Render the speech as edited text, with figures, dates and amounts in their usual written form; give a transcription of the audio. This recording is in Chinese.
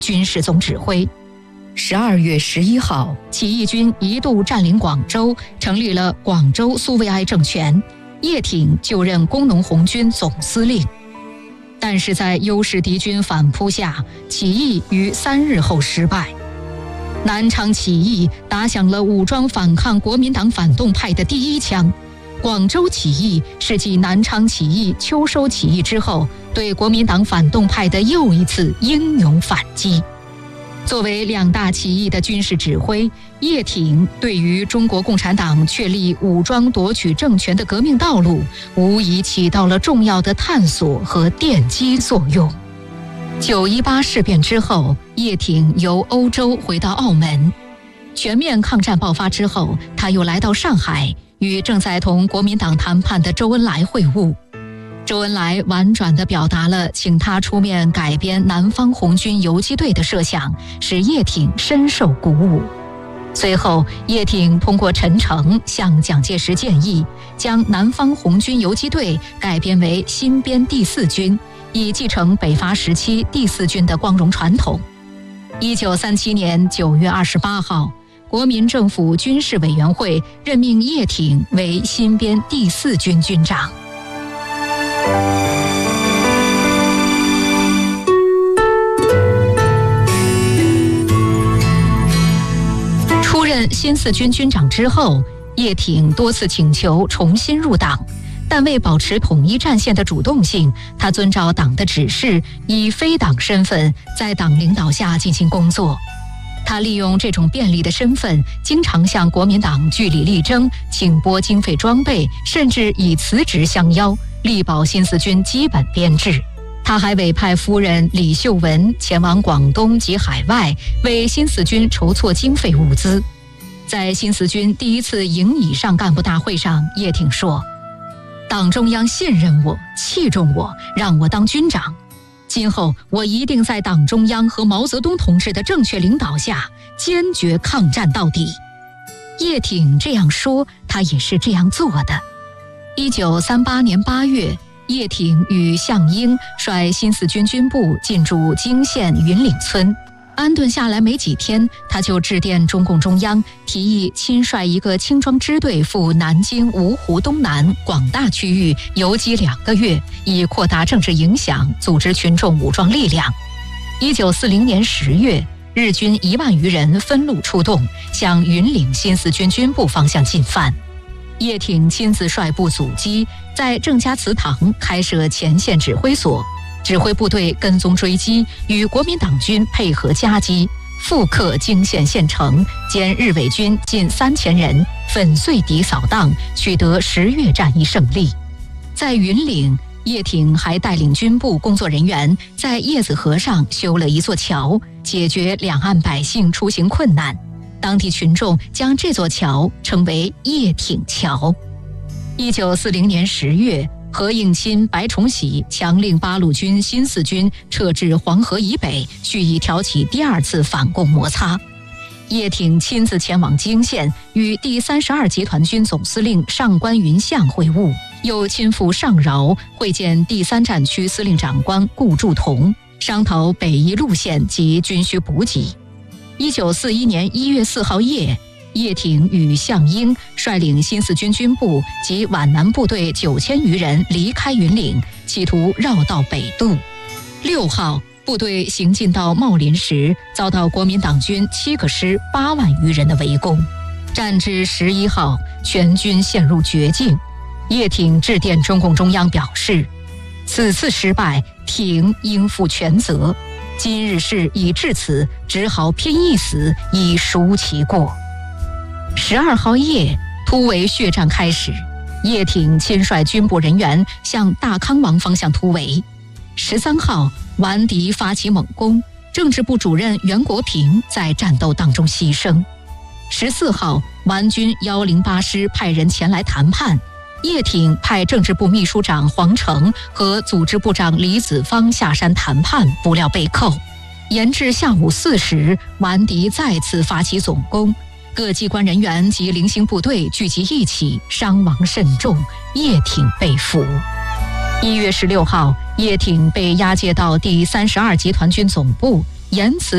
军事总指挥。12月11号，起义军一度占领广州，成立了广州苏维埃政权，叶挺就任工农红军总司令。但是在优势敌军反扑下，起义于3日后失败。南昌起义打响了武装反抗国民党反动派的第一枪，广州起义是继南昌起义、秋收起义之后，对国民党反动派的又一次英勇反击。作为2大起义的军事指挥，叶挺对于中国共产党确立武装夺取政权的革命道路，无疑起到了重要的探索和奠基作用。9·18事变之后，叶挺由欧洲回到澳门。全面抗战爆发之后，他又来到上海，与正在同国民党谈判的周恩来会晤。周恩来婉转地表达了请他出面改编南方红军游击队的设想，使叶挺深受鼓舞。随后，叶挺通过陈诚向蒋介石建议，将南方红军游击队改编为新编第4军，以继承北伐时期第4军的光荣传统。1937年9月28号，国民政府军事委员会任命叶挺为新编第4军军长。出任新4军军长之后，叶挺多次请求重新入党，但为保持统一战线的主动性，他遵照党的指示，以非党身份在党领导下进行工作。他利用这种便利的身份，经常向国民党据理力争，请拨经费装备，甚至以辞职相邀，力保新4军基本编制。他还委派夫人李秀文前往广东及海外，为新4军筹措经费物资。在新4军第一次营以上干部大会上，叶挺说：“党中央信任我，器重我，让我当军长。今后我一定在党中央和毛泽东同志的正确领导下，坚决抗战到底。”叶挺这样说，他也是这样做的。1938年8月，叶挺与项英率新4军军部进驻泾县云岭村。安顿下来没几天，他就致电中共中央，提议亲率一个轻装支队赴南京芜湖东南广大区域游击2个月，以扩大政治影响，组织群众武装力量。1940年10月，日军1万余人分路出动，向云岭新4军军部方向进犯。叶挺亲自率部阻击，在郑家祠堂开设前线指挥所，指挥部队跟踪追击，与国民党军配合夹击，复克泾县县城，歼日伪军近3000人，粉碎敌扫荡，取得10月战役胜利。在云岭，叶挺还带领军部工作人员在叶子河上修了一座桥，解决两岸百姓出行困难。当地群众将这座桥称为叶挺桥。1940年10月，何应钦、白崇禧强令八路军新4军撤至黄河以北，蓄意挑起第2次反共摩擦。叶挺亲自前往泾县，与第32集团军总司令上官云相会晤，又亲赴上饶会见第3战区司令长官顾祝同，商讨北移路线及军需补给。1941年1月4号夜，叶挺与项英率领新4军军部及皖南部队9000余人离开云岭，企图绕道北渡。6号，部队行进到茂林时，遭到国民党军7个师8万余人的围攻。战至11号，全军陷入绝境。叶挺致电中共中央表示，此次失败，挺应负全责。今日事已至此，只好拼一死，以赎其过。12号夜，突围血战开始，叶挺亲率军部人员向大康王方向突围。13号，顽敌发起猛攻，政治部主任袁国平在战斗当中牺牲。14号，皖军108师派人前来谈判，叶挺派政治部秘书长黄成和组织部长李子方下山谈判，不料被扣。延至下午4时，顽敌再次发起总攻，各机关人员及零星部队聚集一起，伤亡甚重，叶挺被俘。1月16号，叶挺被押解到第32集团军总部，言辞